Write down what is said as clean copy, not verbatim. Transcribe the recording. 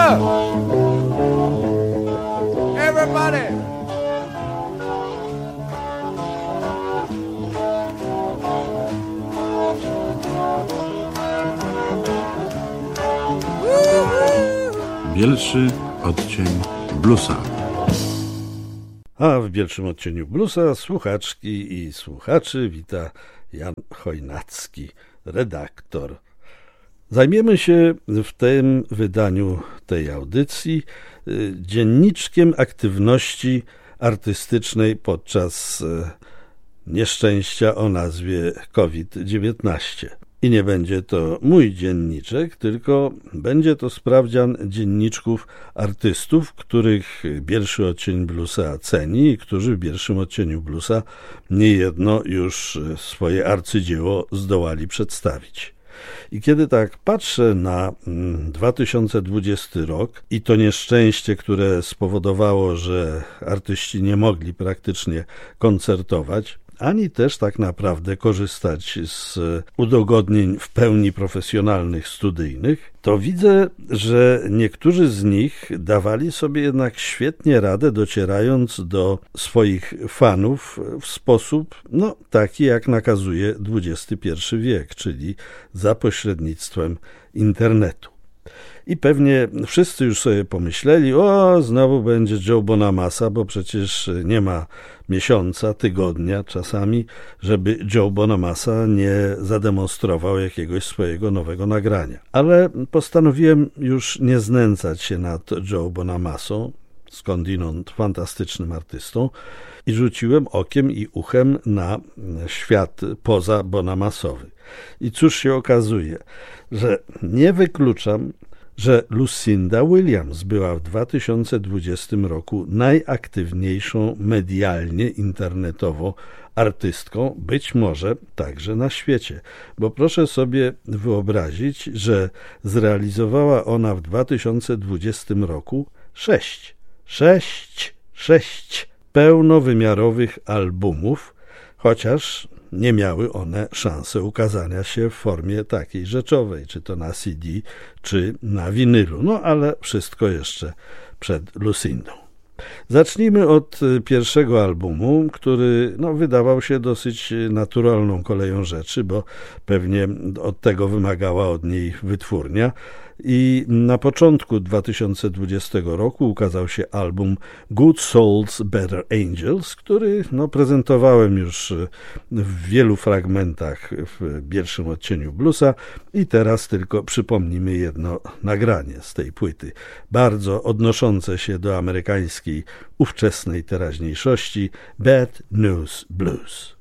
Everybody. Bielszy odcień bluesa. A w bielszym odcieniu bluesa słuchaczki i słuchaczy wita Jan Chojnacki, redaktor. Zajmiemy się w tym wydaniu tej audycji dzienniczkiem aktywności artystycznej podczas nieszczęścia o nazwie COVID-19. I nie będzie to mój dzienniczek, tylko będzie to sprawdzian dzienniczków artystów, których Bielszy odcień bluesa ceni i którzy w Bielszym odcieniu bluesa niejedno już swoje arcydzieło zdołali przedstawić. I kiedy tak patrzę na 2020 rok i to nieszczęście, które spowodowało, że artyści nie mogli praktycznie koncertować, ani też tak naprawdę korzystać z udogodnień w pełni profesjonalnych, studyjnych, to widzę, że niektórzy z nich dawali sobie jednak świetnie radę, docierając do swoich fanów w sposób taki, jak nakazuje XXI wiek, czyli za pośrednictwem internetu. I pewnie wszyscy już sobie pomyśleli, znowu będzie Joe Bonamassa, bo przecież nie ma miesiąca, tygodnia czasami, żeby Joe Bonamassa nie zademonstrował jakiegoś swojego nowego nagrania. Ale postanowiłem już nie znęcać się nad Joe Bonamassą, skądinąd fantastycznym artystą, i rzuciłem okiem i uchem na świat poza Bonamassowy. I cóż się okazuje, że nie wykluczam, że Lucinda Williams była w 2020 roku najaktywniejszą medialnie, internetowo artystką, być może także na świecie. Bo proszę sobie wyobrazić, że zrealizowała ona w 2020 roku 6 pełnowymiarowych albumów, chociaż nie miały one szansy ukazania się w formie takiej rzeczowej, czy to na CD, czy na winylu. Ale wszystko jeszcze przed Lucindą. Zacznijmy od pierwszego albumu, który wydawał się dosyć naturalną koleją rzeczy, bo pewnie od tego wymagała od niej wytwórnia. I na początku 2020 roku ukazał się album Good Souls, Better Angels, który prezentowałem już w wielu fragmentach w Bielszym odcieniu bluesa i teraz tylko przypomnimy jedno nagranie z tej płyty, bardzo odnoszące się do amerykańskiej ówczesnej teraźniejszości Bad News Blues.